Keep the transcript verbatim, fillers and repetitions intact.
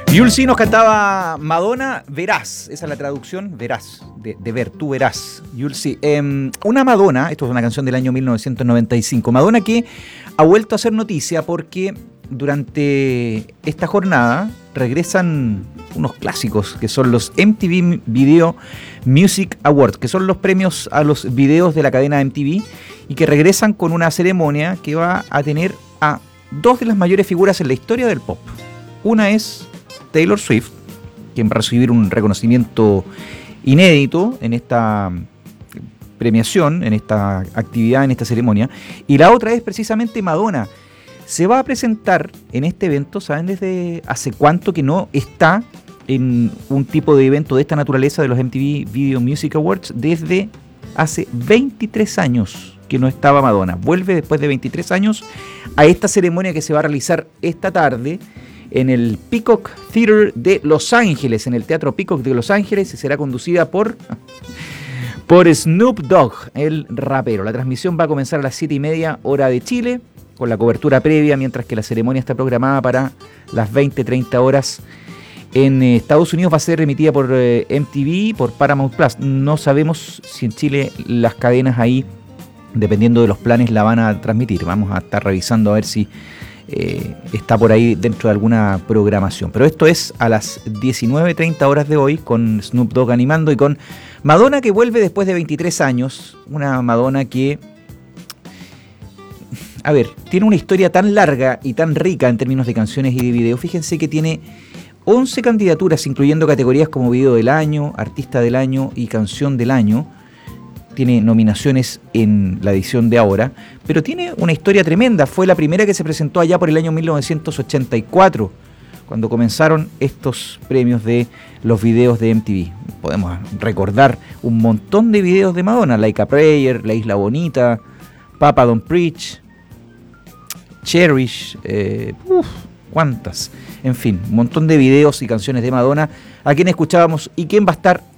Yulsi nos cantaba Madonna, verás, esa es la traducción, verás, de, de ver, tú verás. Yulsi, eh, una Madonna, esto es una canción del año mil novecientos noventa y cinco, Madonna que ha vuelto a hacer noticia porque durante esta jornada regresan unos clásicos que son los M T V Video Music Awards, que son los premios a los videos de la cadena M T V y que regresan con una ceremonia que va a tener a dos de las mayores figuras en la historia del pop. Una es Taylor Swift, quien va a recibir un reconocimiento inédito en esta premiación, en esta actividad, en esta ceremonia. Y la otra es precisamente Madonna. Se va a presentar en este evento, ¿saben desde hace cuánto que no está en un tipo de evento de esta naturaleza de los M T V Video Music Awards? Desde hace veintitrés años que no estaba Madonna. Vuelve después de veintitrés años a esta ceremonia que se va a realizar esta tarde en el Peacock Theater de Los Ángeles, en el Teatro Peacock de Los Ángeles, y será conducida por, por Snoop Dogg, el rapero. La transmisión va a comenzar a las siete y media hora de Chile, con la cobertura previa, mientras que la ceremonia está programada para las veinte treinta horas. En Estados Unidos va a ser emitida por eh, M T V, por Paramount Plus. No sabemos si en Chile las cadenas ahí, dependiendo de los planes, la van a transmitir. Vamos a estar revisando a ver si Eh, está por ahí dentro de alguna programación. Pero esto es a las diecinueve treinta horas de hoy, con Snoop Dogg animando y con Madonna, que vuelve después de veintitrés años. Una Madonna que, a ver, tiene una historia tan larga y tan rica en términos de canciones y de video. Fíjense que tiene once candidaturas, incluyendo categorías como Video del Año, Artista del Año y Canción del Año. Tiene nominaciones en la edición de ahora, pero tiene una historia tremenda. Fue la primera que se presentó allá por el año mil novecientos ochenta y cuatro, cuando comenzaron estos premios de los videos de M T V. Podemos recordar un montón de videos de Madonna: Like a Prayer, La Isla Bonita, Papa Don't Preach, Cherish, eh, uff, cuántas. En fin, un montón de videos y canciones de Madonna, a quien escuchábamos y quién va a estar